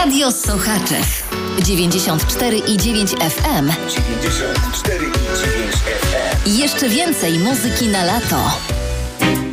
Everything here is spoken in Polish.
Radio Sochaczew 94,9 FM. 94,9 FM. I jeszcze więcej muzyki na lato.